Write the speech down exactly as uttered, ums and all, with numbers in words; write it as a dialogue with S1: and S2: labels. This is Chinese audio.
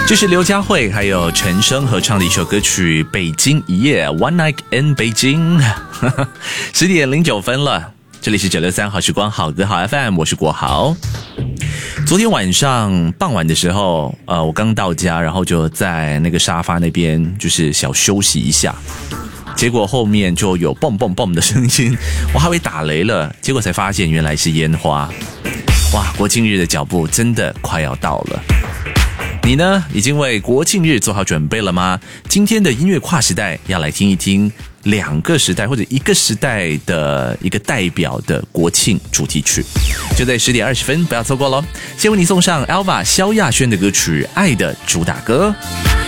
S1: 这是刘佳慧还有陈升合唱的一首歌曲《北京一夜》 One Night in Beijing 十点零九分了，这里是九六三好时光好歌好 F M， 我是国豪。昨天晚上傍晚的时候，呃，我刚到家，然后就在那个沙发那边就是小休息一下，结果后面就有蹦蹦蹦的声音，我还以为打雷了，结果才发现原来是烟花。哇，国庆日的脚步真的快要到了。你呢，已经为国庆日做好准备了吗？今天的音乐跨时代要来听一听两个时代或者一个时代的一个代表的国庆主题曲，就在十点二十分，不要错过咯。先为你送上 Elva 萧亚轩的歌曲《爱的主打歌》。